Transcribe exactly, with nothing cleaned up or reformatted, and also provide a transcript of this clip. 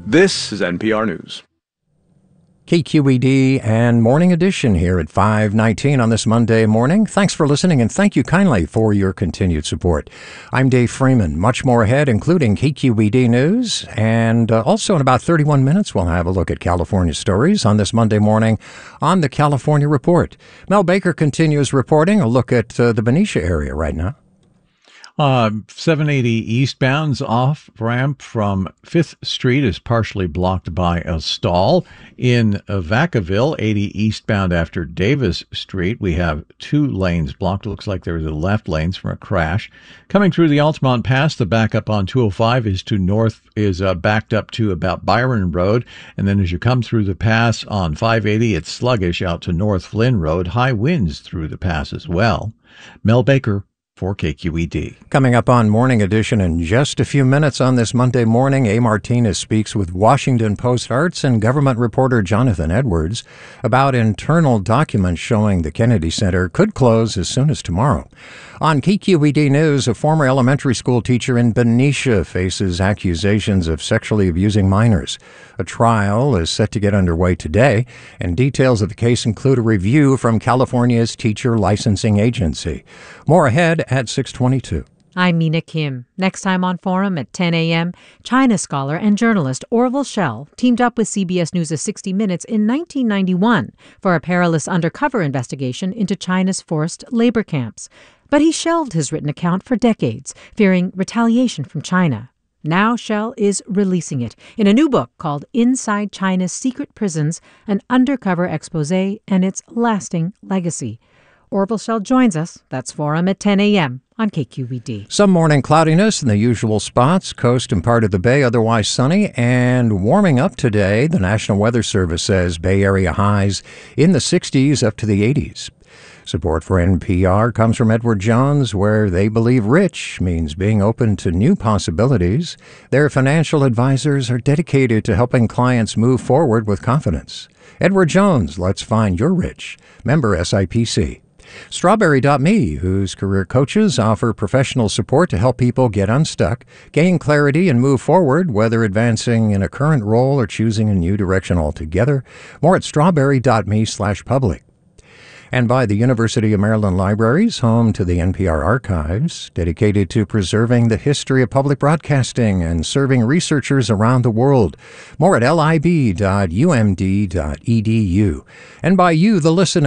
This is N P R News. K Q E D and Morning Edition here at five nineteen on this Monday morning. Thanks for listening, and thank you kindly for your continued support. I'm Dave Freeman. Much more ahead, including K Q E D News, and uh, also in about thirty-one minutes, we'll have a look at California stories on this Monday morning on the California Report. Mel Baker continues reporting. A look at uh, the Benicia area right now. Uh, seven eighty eastbound's off ramp from fifth Street is partially blocked by a stall. In uh, Vacaville, eighty eastbound after Davis Street, we have two lanes blocked. It looks like there was a left lanes from a crash. Coming through the Altamont Pass, the backup on two oh five is to north is uh, backed up to about Byron Road. And then as you come through the pass on five eighty, it's sluggish out to North Flynn Road. High winds through the pass as well. Mel Baker for K Q E D. Coming up on Morning Edition in just a few minutes on this Monday morning, A. Martinez speaks with Washington Post arts and government reporter Jonathan Edwards about internal documents showing the Kennedy Center could close as soon as tomorrow. On K Q E D News, a former elementary school teacher in Benicia faces accusations of sexually abusing minors. A trial is set to get underway today, and details of the case include a review from California's teacher licensing agency. More ahead at six twenty-two. I'm Mina Kim. Next time on Forum at ten a.m., China scholar and journalist Orville Schell teamed up with C B S News' sixty minutes in nineteen ninety-one for a perilous undercover investigation into China's forced labor camps. But he shelved his written account for decades, fearing retaliation from China. Now Schell is releasing it in a new book called Inside China's Secret Prisons, an undercover expose and its lasting legacy. Orville Schell joins us. That's Forum at ten a.m. on K Q E D. Some morning cloudiness in the usual spots, coast and part of the Bay, otherwise sunny and warming up today. The National Weather Service says Bay Area highs in the sixties up to the eighties. Support for N P R comes from Edward Jones, where they believe rich means being open to new possibilities. Their financial advisors are dedicated to helping clients move forward with confidence. Edward Jones, let's find your rich. Member S I P C. Strawberry dot me, whose career coaches offer professional support to help people get unstuck, gain clarity, and move forward, whether advancing in a current role or choosing a new direction altogether. More at strawberry dot me slash public. And by the University of Maryland Libraries, home to the N P R Archives, dedicated to preserving the history of public broadcasting and serving researchers around the world. More at lib dot u m d dot e d u. And by you, the listener.